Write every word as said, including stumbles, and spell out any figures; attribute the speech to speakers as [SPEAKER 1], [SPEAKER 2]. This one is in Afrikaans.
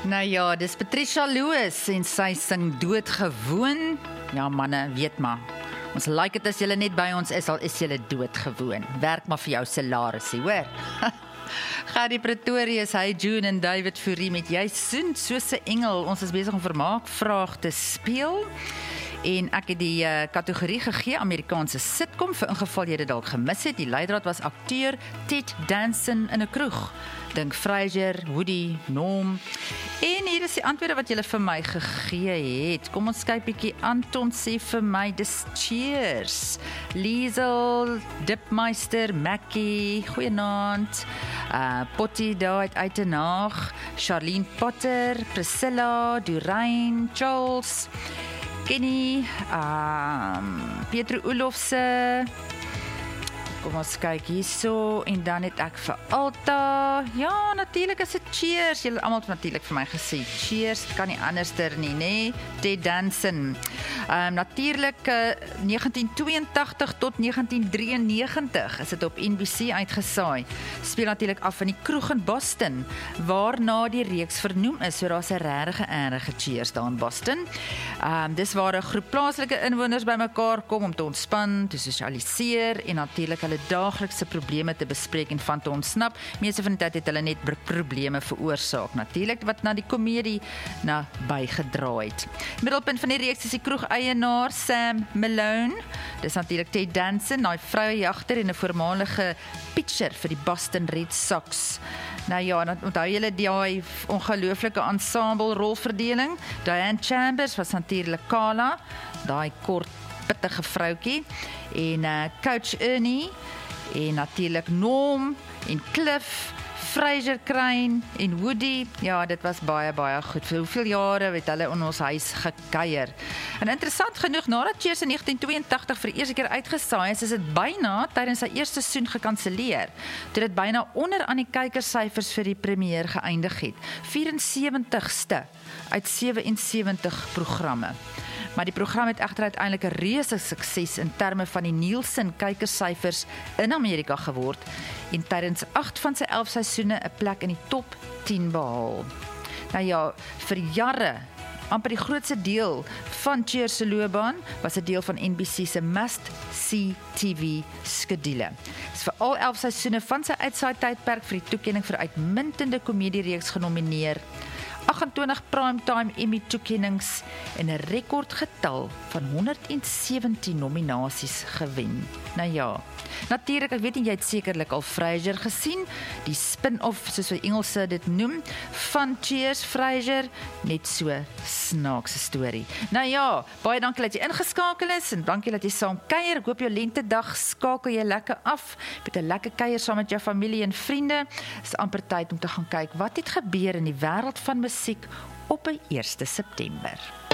[SPEAKER 1] Nou ja, dis Patricia Loos en sy sing Doodgewoon. Ja manne, weet maar. Ons like dit as julle net by ons is, al is julle doodgewoon. Werk maar vir jou salarisie, hoor. Gary Pretorius, hy June en David Fourie met jy soen soos 'n engel. Ons is besig om vermaakvraag te speel. En ek het die uh, kategorie gegee, Amerikaanse sitcom, vir ingeval jy dit dalk gemis het. Die leidraad was akteur Ted Danson in 'n kroeg. Dink Frasier, Woody, Norm. En hier is die antwoorde wat julle vir my gegee het. Kom ons kyk bietjie. Anton sê vir my, dis Cheers. Liesel, Dipmeister, Mackie, goeienaand. Uh, Potty daar uit Uitenaag. Charlene Potter, Priscilla, Durein, Charles, Kenny, um, Pietro Olofse. Kom ons kyk hierso, en dan het ek vir Alta, ja, natuurlik is dit Cheers, julle almal het natuurlik vir my gesê, Cheers, kan nie anderster nie, nee, Ted Danson, um, natuurlik uh, negentien tweeëntagtig tot negentien drieënnegentig is dit op N B C uitgesaai, speel natuurlik af in die kroeg in Boston, waarna die reeks vernoem is, so daar's 'n regte erge Cheers daar in Boston, um, dis waar 'n groep plaaslike inwoners bymekaar kom om te ontspan, te sosialiseer, en natuurlik hulle daaglikse probleme te bespreek en van te ontsnap. Meeste van die tyd het hulle net probleme veroorsaak, natuurlik, wat na die komedie na bygedra het. Middelpunt van die reeks is die kroegeienaar Sam Malone. Dis natuurlik Ted Danson, daai vrouejagter en 'n voormalige pitcher vir die Boston Red Sox. Nou ja, dan onthou julle die ongelooflike ensemble rolverdeling. Diane Chambers was natuurlik Carla, daai kort pittige vroutjie, en uh, Coach Ernie, en natuurlik Norm, en Cliff, Frasier Crane, en Woody, ja, dit was baie, baie goed. Vir hoeveel jare het hulle in ons huis gekuier. En interessant genoeg, nadat Cheers in negentien tweeëntagtig vir die eerste keer uitgesaai is, is dit byna tydens sy eerste seisoen gekanseleer, toe dit byna onder aan die kykersyfers vir die premier geëindig het. vierensewentigste uit sewe en sewentig programme. Maar die program het egter uiteindelik 'n reuse sukses in terme van die Nielsen kykersyfers in Amerika geword en tydens agt van sy elf seisoene 'n plek in die top tien behaal. Nou ja, vir jare, amper die grootste deel van Cheers se loopbaan was 'n deel van N B C se must-see T V skedule. Is vir al elf seisoene van sy uitsaai tydperk vir die toekenning vir uitmuntende komediereeks genomineer. agentwintig primetime Emmy toekennings en 'n rekordgetal van honderdsewentien nominasies gewen. Nou ja, natuurlik, ek weet nie, jy het sekerlik al Frasier gesien, die spin-off, soos die Engelse dit noem, van Cheers, Frasier, net so snaakse storie. Nou ja, baie dankie dat jy ingeskakel is, en dankie dat jy saam kuier. Ek hoop jou lentedag skakel jy lekker af, met 'n lekker kuier saam met jou familie en vriende. Is amper tyd om te gaan kyk wat het gebeur in die wêreld van musiek op die eerste September.